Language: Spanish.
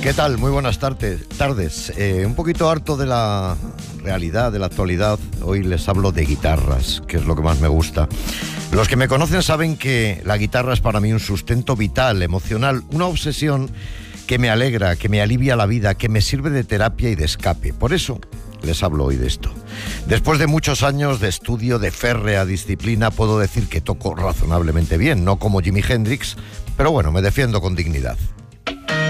¿Qué tal? Muy buenas tardes. Un poquito harto de la realidad, de la actualidad. Hoy les hablo de guitarras, que es lo que más me gusta. Los que me conocen saben que la guitarra es para mí un sustento vital, emocional, una obsesión que me alegra, que me alivia la vida, que me sirve de terapia y de escape. Por eso les hablo hoy de esto. Después de muchos años de estudio, de férrea disciplina, puedo decir que toco razonablemente bien, no como Jimi Hendrix, pero bueno, me defiendo con dignidad.